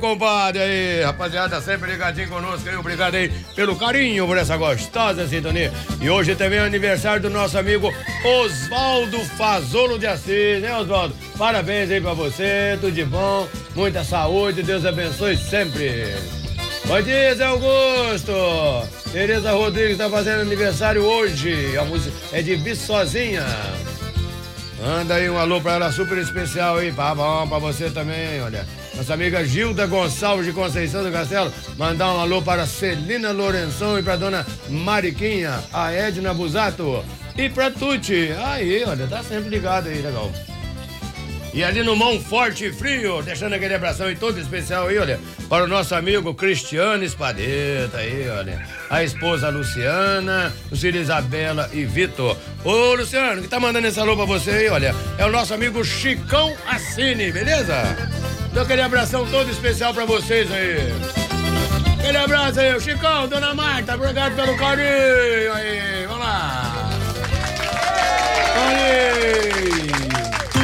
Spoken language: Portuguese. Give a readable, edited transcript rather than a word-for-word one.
compadre, aí, rapaziada, sempre ligadinho conosco aí, obrigado aí pelo carinho, por essa gostosa sintonia. E hoje também é aniversário do nosso amigo Oswaldo Fazolo de Assis, né, Oswaldo? Parabéns aí pra você, tudo de bom, muita saúde, Deus abençoe sempre. Bom dia, Zé Augusto. Tereza Rodrigues tá fazendo aniversário hoje, a música é de Viçosinha. Manda aí um alô pra ela super especial aí, tá bom pra você também, olha. Nossa amiga Gilda Gonçalves de Conceição do Castelo, mandar um alô para Celina Lourenção e pra dona Mariquinha, a Edna Busato e pra Tuti. Aí, olha, tá sempre ligado aí, legal. E ali no Mão Forte e Frio, deixando aquele abração aí todo especial aí, olha, para o nosso amigo Cristiano Espadeta aí, olha, a esposa Luciana, os filhos Isabela e Vitor. Ô, Luciano, que tá mandando esse alô pra você aí, olha, é o nosso amigo Chicão Assini, beleza? Então aquele abração todo especial pra vocês aí. Aquele abraço aí, o Chicão, dona Marta, obrigado pelo carinho aí, vamos lá.